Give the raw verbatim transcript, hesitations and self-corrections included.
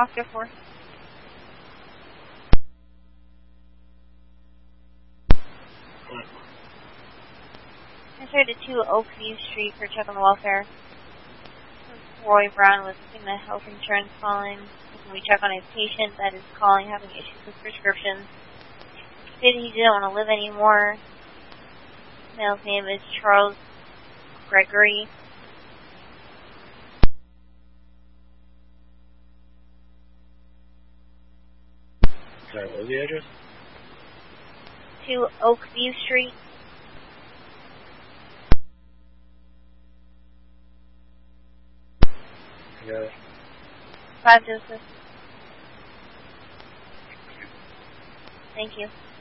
Oscar four. Transferred to two Oakview Street for check on the welfare. Roy Brown was in the health insurance calling. We check on a patient that is calling having issues with prescriptions. He said he didn't want to live anymore. Male's name is Charles Gregory. Sorry, what was the address? two Oakview Street. I got it. Five Joseph. Thank you.